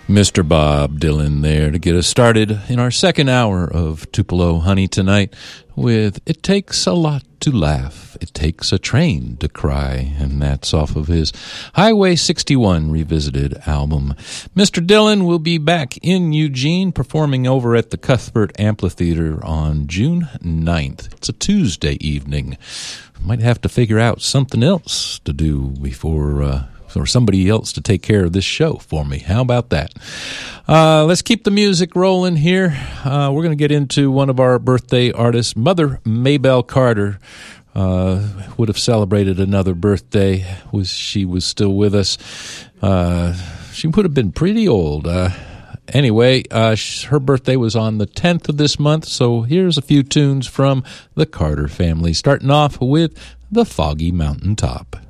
Mr. Bob Dylan there to get us started in our second hour of Tupelo Honey tonight with It Takes a Lot to Laugh, It Takes a Train to Cry, and that's off of his Highway 61 Revisited album. Mr. Dylan will be back in Eugene performing over at the Cuthbert Amphitheater on June 9th. It's a Tuesday evening. Might have to figure out something else to do before or somebody else to take care of this show for me. How about that? Let's keep the music rolling here. We're going to get into one of our birthday artists. Mother Maybelle Carter would have celebrated another birthday. She was still with us. She would have been pretty old. Anyway, her birthday was on the 10th of this month, so here's a few tunes from the Carter family, starting off with The Foggy Mountain Top.